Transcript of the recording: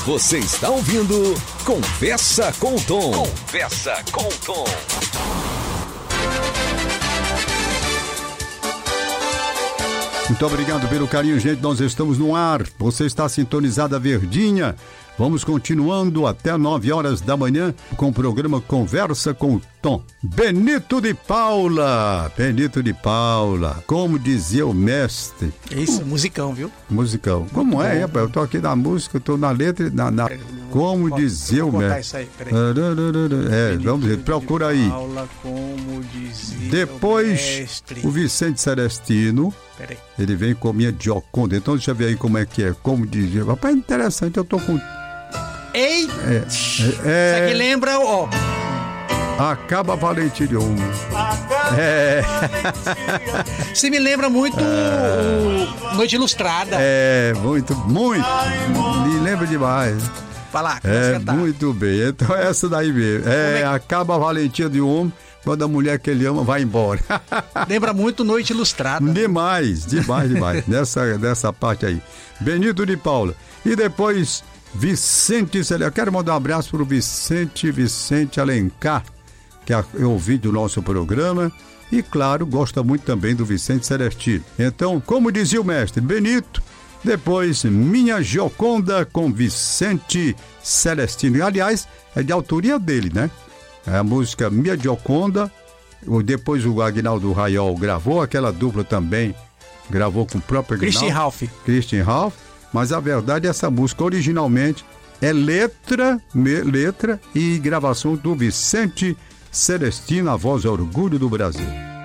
Você está ouvindo Conversa com o Tom. Conversa com o Tom. Muito obrigado pelo carinho, gente. Nós estamos no ar. Você está sintonizada Verdinha. Vamos continuando até 9 horas da manhã com o programa Conversa com o Tom. Benito de Paula, como dizia o mestre. Isso, musicão, viu? Musicão. Como é, rapaz? Eu tô aqui na música, eu tô na letra, como dizia o mestre. Isso aí, peraí. Vamos ver, procura aí. Paula, como dizia Depois, o mestre. o Vicente Celestino. Peraí. Ele vem com minha Gioconda. Então deixa eu ver aí como é que é. Como dizia. Rapaz, interessante, eu tô com... Ei! Isso aqui lembra, ó. Acaba Valentino. Você me lembra muito Noite Ilustrada. Muito. Me lembra demais. Vai lá, começa a cantar. Muito bem. Então é essa daí mesmo. Acaba a valentia de um homem quando a mulher que ele ama vai embora. Lembra muito Noite Ilustrada. Demais. Nessa parte aí. Benito de Paula. E depois... Vicente Celestino, eu quero mandar um abraço para o Vicente Alencar, que é ouvinte do nosso programa e, claro, gosta muito também do Vicente Celestino. Então, como dizia o mestre Benito, depois Minha Gioconda com Vicente Celestino. Aliás, é de autoria dele, né? É a música Minha Gioconda, depois o Aguinaldo Raiol gravou, aquela dupla também gravou com o próprio Aguinaldo. Christian Ralph. Mas a verdade, essa música originalmente é letra e gravação do Vicente Celestino, a voz orgulho do Brasil.